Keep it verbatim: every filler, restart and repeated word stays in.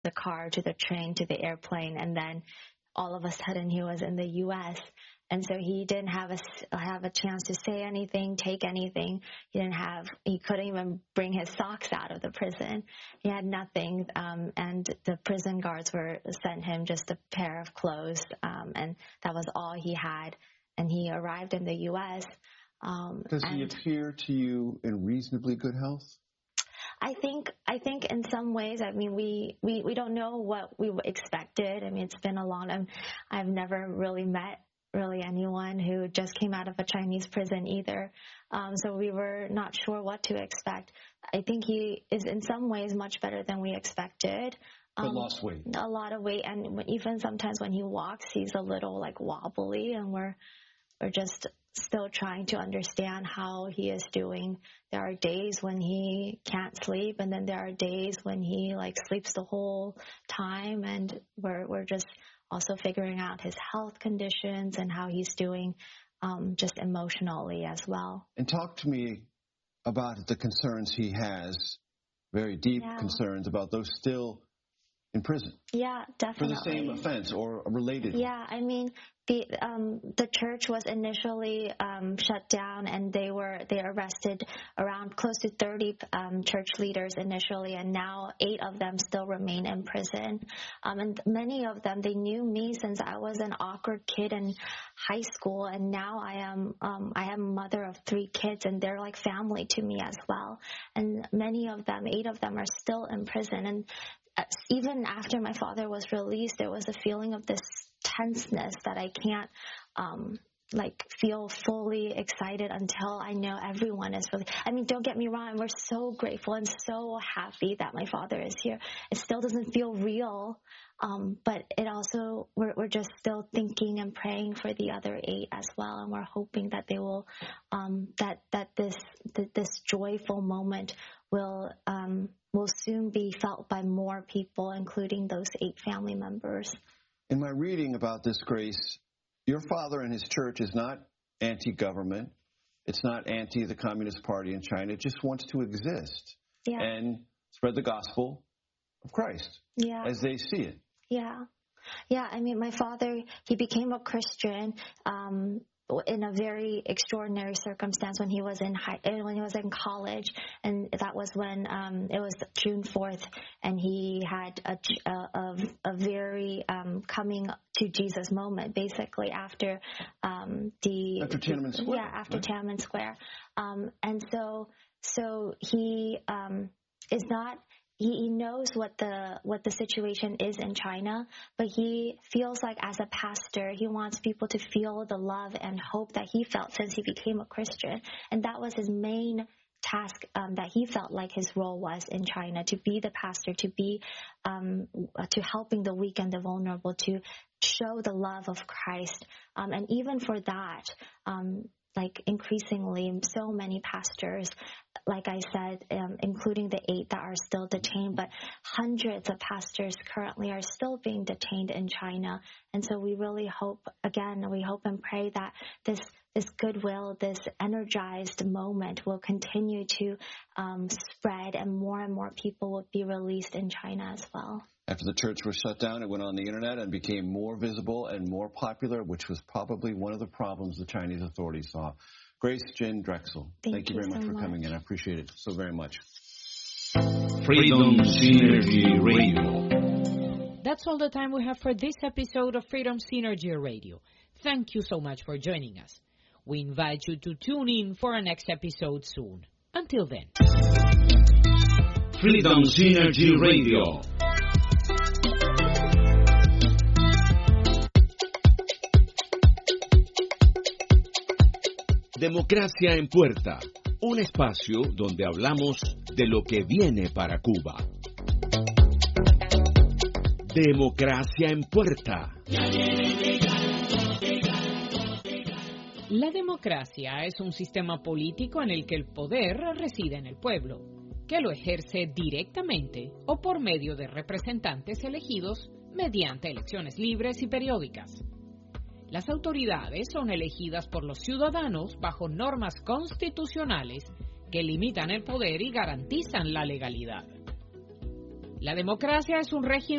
the car to the train to the airplane, and then all of a sudden he was in the U S And so he didn't have a have a chance to say anything, take anything. He didn't have he couldn't even bring his socks out of the prison. He had nothing, um, and the prison guards were sent him just a pair of clothes, um, and that was all he had. And he arrived in the U S Um, Does he appear to you in reasonably good health? I think I think in some ways, I mean, we, we, we don't know what we expected. I mean, it's been a long time. I've never really met really anyone who just came out of a Chinese prison either. Um, so we were not sure what to expect. I think he is in some ways much better than we expected. But um, lost weight. A lot of weight. And even sometimes when he walks, he's a little like wobbly, and we're we're just still trying to understand how he is doing. There are days when he can't sleep, and then there are days when he like sleeps the whole time, and we're we're just also figuring out his health conditions and how he's doing, um, just emotionally as well. And talk to me about the concerns he has, very deep yeah. concerns about those still in prison. Yeah, definitely. For the same offense or related. Yeah, I mean, the um, the church was initially um, shut down, and they were they arrested around close to thirty um, church leaders initially, and now eight of them still remain in prison. Um, and many of them, they knew me since I was an awkward kid in high school, and now I am um, I am a mother of three kids, and they're like family to me as well. And many of them, eight of them, are still in prison. And even after my father was released, there was a feeling of this tenseness that I can't um, like feel fully excited until I know everyone is really. I mean, don't get me wrong, we're so grateful and so happy that my father is here. It still doesn't feel real, um, but it also we're we're just still thinking and praying for the other eight as well, and we're hoping that they will um, that that this that this joyful moment will um, will soon be felt by more people, including those eight family members. In my reading about this, Grace, your father and his church is not anti-government. It's not anti the Communist Party in China. It just wants to exist yeah. and spread the gospel of Christ yeah. as they see it. Yeah. Yeah, I mean, my father, he became a Christian um, in a very extraordinary circumstance when he was in high, when he was in college, and that was when um, it was June fourth, and he had a a, a very um, coming to Jesus moment, basically after um, the after Tiananmen Square, yeah, after right? Tiananmen Square, um, and so so he um, is not. He knows what the what the situation is in China, but he feels like as a pastor, he wants people to feel the love and hope that he felt since he became a Christian. And that was his main task, um, that he felt like his role was in China, to be the pastor, to be um, to helping the weak and the vulnerable, to show the love of Christ. Um, and even for that, um, like increasingly, so many pastors, like I said, um, including the eight that are still detained, but hundreds of pastors currently are still being detained in China. And so we really hope, again, we hope and pray that this this goodwill, this energized moment will continue to um, spread, and more and more people will be released in China as well. After the church was shut down, it went on the internet and became more visible and more popular, which was probably one of the problems the Chinese authorities saw. Grace Jin Drexel, thank, thank you, you very so much for much. coming in. I appreciate it so very much. Freedom Synergy Radio. That's all the time we have for this episode of Freedom Synergy Radio. Thank you so much for joining us. We invite you to tune in for our next episode soon. Until then. Freedom Synergy Radio. Democracia en Puerta, un espacio donde hablamos de lo que viene para Cuba. Democracia en Puerta. La democracia es un sistema político en el que el poder reside en el pueblo, que lo ejerce directamente o por medio de representantes elegidos mediante elecciones libres y periódicas. Las autoridades son elegidas por los ciudadanos bajo normas constitucionales que limitan el poder y garantizan la legalidad. La democracia es un régimen